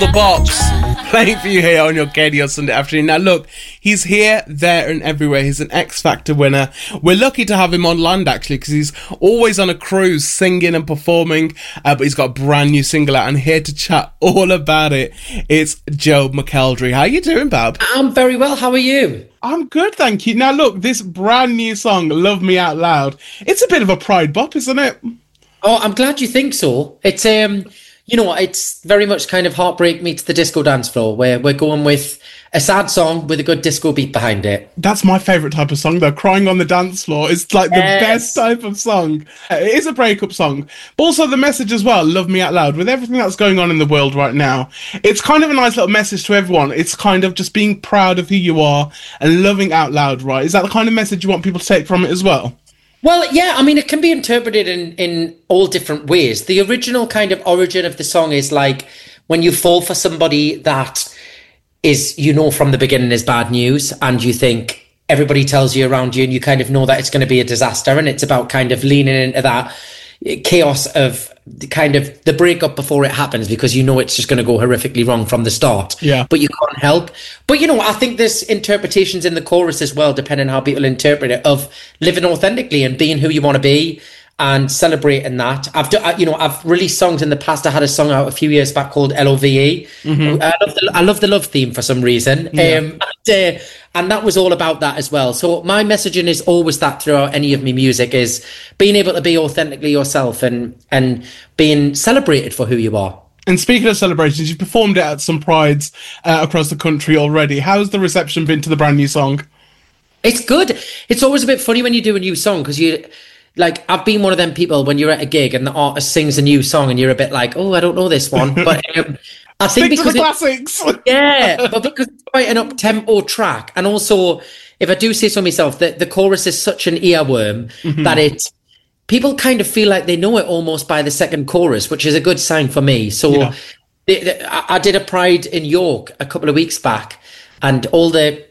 The Box playing for you here on your KD on Sunday afternoon. Now look, he's here, there and everywhere. He's an X Factor winner. We're lucky to have him on land actually because he's always on a cruise singing and performing, but he's got a brand new single out and here to chat all about it. It's Joe McElderry. How you doing, Bab? I'm very well. How are you? I'm good, thank you. Now look, this brand new song, Love Me Out Loud, it's a bit of a pride bop, isn't it? Oh, I'm glad you think so. It's you know, it's very much kind of Heartbreak meets the disco dance floor, where we're going with a sad song with a good disco beat behind it. That's my favourite type of song, though. Crying on the dance floor is like the best type of song. It is a breakup song, but also the message as well, Love Me Out Loud. With everything that's going on in the world right now, it's kind of a nice little message to everyone. It's kind of just being proud of who you are and loving out loud, right? Is that the kind of message you want people to take from it as well? Well, yeah, I mean, it can be interpreted in all different ways. The original kind of origin of the song is like when you fall for somebody that is, you know, from the beginning is bad news, and you think everybody tells you around you and you kind of know that it's going to be a disaster, and it's about kind of leaning into that chaos of the kind of the breakup before it happens, because you know it's just going to go horrifically wrong from the start. Yeah. But you can't help. But, you know, I think there's interpretations in the chorus as well, depending on how people interpret it, of living authentically and being who you want to be and celebrating that. I've released songs in the past. I had a song out a few years back called LOVE. Mm-hmm. I love the love theme for some reason. Yeah. And that was all about that as well. So my messaging is always that throughout any of my music, is being able to be authentically yourself and being celebrated for who you are. And speaking of celebrations, you've performed it at some prides across the country already. How's the reception been to the brand new song? It's good. It's always a bit funny when you do a new song, because like, I've been one of them people when you're at a gig and the artist sings a new song and you're a bit like, oh, I don't know this one. But I think because the classics. Yeah, but because it's quite an up-tempo track. And also, if I do say so myself, the chorus is such an earworm that people kind of feel like they know it almost by the second chorus, which is a good sign for me. So I did a Pride in York a couple of weeks back, and all the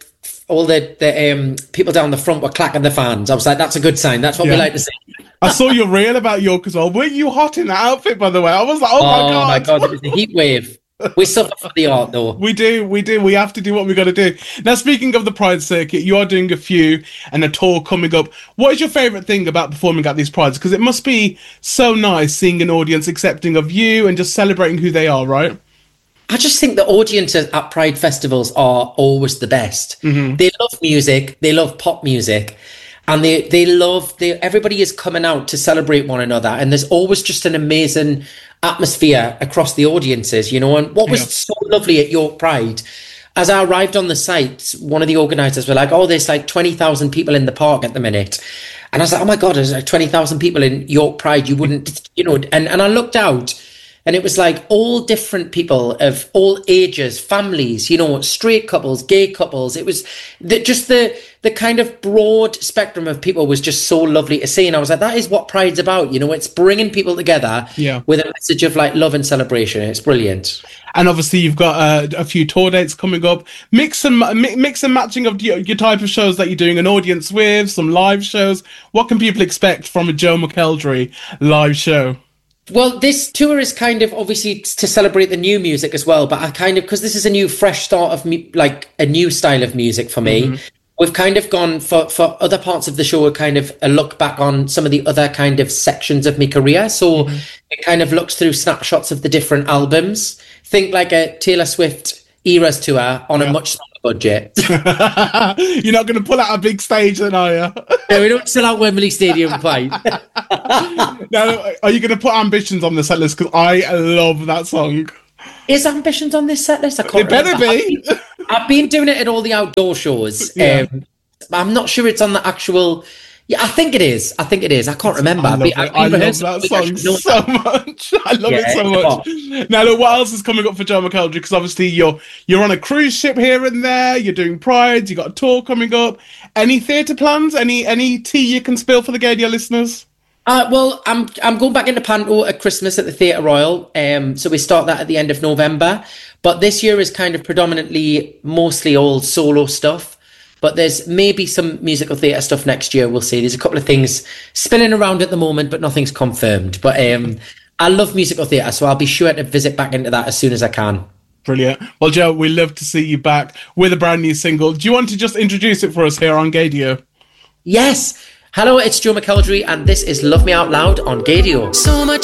people down the front were clacking the fans. I was like, that's a good sign. That's what we like to see. I saw your reel about York as well. Were you hot in that outfit, by the way? I was like, oh my God, it was a heat wave. We suffer for the art, though. We do. We have to do what we got to do. Now, speaking of the Pride circuit, you are doing a few and a tour coming up. What is your favourite thing about performing at these Prides? Because it must be so nice seeing an audience accepting of you and just celebrating who they are, right? I just think the audiences at Pride festivals are always the best. Mm-hmm. They love music. They love pop music. And everybody is coming out to celebrate one another. And there's always just an amazing atmosphere across the audiences, you know. And what was so lovely at York Pride, as I arrived on the site, one of the organisers were like, oh, there's like 20,000 people in the park at the minute. And I was like, oh my God, there's like 20,000 people in York Pride. You wouldn't, you know, and I looked out, and it was like all different people of all ages, families, you know, straight couples, gay couples. It was just the kind of broad spectrum of people was just so lovely to see. And I was like, that is what Pride's about. You know, it's bringing people together with a message of like love and celebration. It's brilliant. And obviously you've got a few tour dates coming up. Mix and matching of your type of shows that you're doing an audience with, some live shows. What can people expect from a Joe McElderry live show? Well, this tour is kind of obviously to celebrate the new music as well, but I kind of, because this is a new fresh start of like a new style of music for me, we've kind of gone for other parts of the show, a kind of a look back on some of the other kind of sections of my career. So it kind of looks through snapshots of the different albums. Think like a Taylor Swift Eras tour on a much smaller budget. You're not going to pull out a big stage then, are you? No, we don't sell out Wembley Stadium quite. Now, are you going to put Ambitions on the set list? Because I love that song. Is Ambitions on this set list? I can't remember. It better be. I've been doing it at all the outdoor shows. I'm not sure it's on the actual... Yeah, I think it is. I can't remember. I love that song so much. I love it so much. Now, look, what else is coming up for Joe McElderry? Because obviously you're on a cruise ship here and there. You're doing Prides. You got a tour coming up. Any theatre plans? Any tea you can spill for the Gadia listeners? Well, I'm going back into Panto at Christmas at the Theatre Royal. So we start that at the end of November. But this year is kind of mostly all solo stuff. But there's maybe some musical theatre stuff next year. We'll see. There's a couple of things spinning around at the moment, but nothing's confirmed. But I love musical theatre, so I'll be sure to visit back into that as soon as I can. Brilliant. Well, Joe, we love to see you back with a brand new single. Do you want to just introduce it for us here on Gaydio? Yes. Hello, it's Joe McElderry, and this is Love Me Out Loud on Gaydio. So much